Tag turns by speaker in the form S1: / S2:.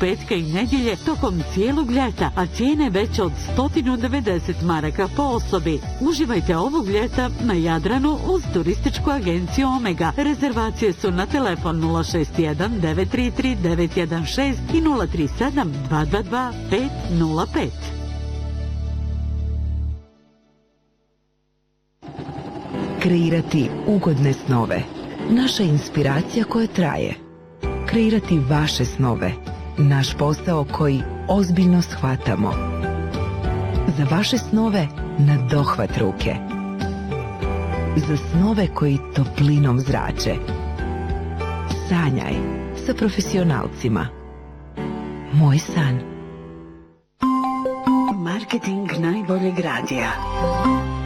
S1: petka i nedjelje tokom cijelog ljeta, a cijene veće od 190 maraka po osobi. Uživajte ovog ljeta na Jadranu uz turističku agenciju Omega. Rezervacije su na telefon 061 933 916 i 037 222 505.
S2: Kreirati ugodne snove. Naša inspiracija koja traje. Kreirati vaše snove. Naš posao koji ozbiljno shvatamo. Za vaše snove na dohvat ruke. Za snove koji toplinom zrače. Sanjaj sa profesionalcima. Moj san.
S3: Marketing najboljeg radija.